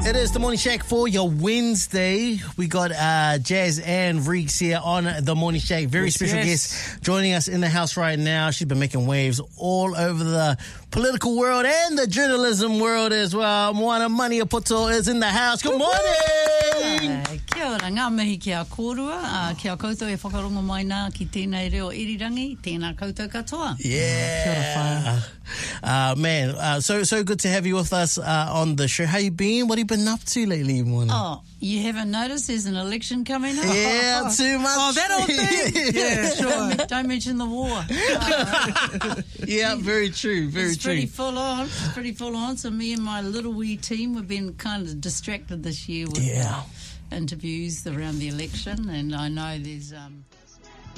It is the Morning Shack for your Wednesday. We got Jazz and Reeks here on the Morning Shack. Very special guest joining us in the house right now. She's been making waves all over the political world and the journalism world as well. Moana Maniapoto is in the house. Good morning! Kia ora, ngā mihi kia kōrua. Kia koutou e whakarongo mai nā ki tēnei reo irirangi. Tēnā koutou katoa. Yeah. Man, so good to have you with us on the show. How you been? What have you been up to lately, Moana? Oh, you haven't noticed there's an election coming up? Yeah, too much. Oh, that old thing? Yeah, sure. Don't mention the war. Yeah, very true, very it's true. It's pretty full on. So me and my little wee team, we've been kind of distracted this year with interviews around the election. And I know there's